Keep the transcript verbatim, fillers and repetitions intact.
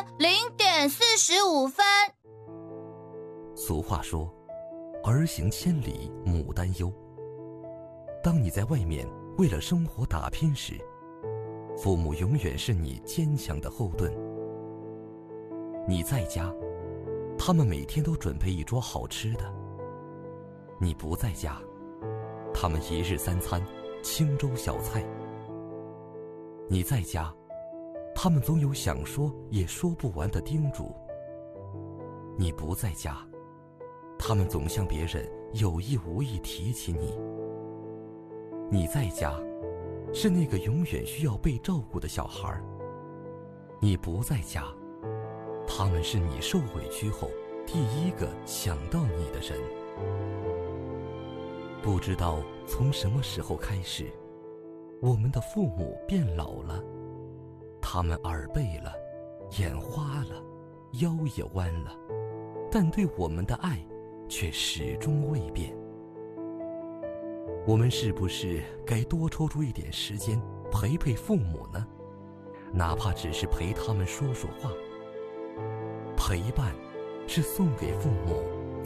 零点四十五分。 俗话说，儿行千里母担忧。当你在外面为了生活打拼时，父母永远是你坚强的后盾。你在家，他们每天都准备一桌好吃的；你不在家，他们一日三餐清粥小菜。你在家，他们总有想说也说不完的叮嘱；你不在家，他们总向别人有意无意提起你。你在家，是那个永远需要被照顾的小孩；你不在家，他们是你受委屈后第一个想到你的人。不知道从什么时候开始，我们的父母变老了，他们耳背了，眼花了，腰也弯了，但对我们的爱却始终未变。我们是不是该多抽出一点时间陪陪父母呢？哪怕只是陪他们说说话。陪伴是送给父母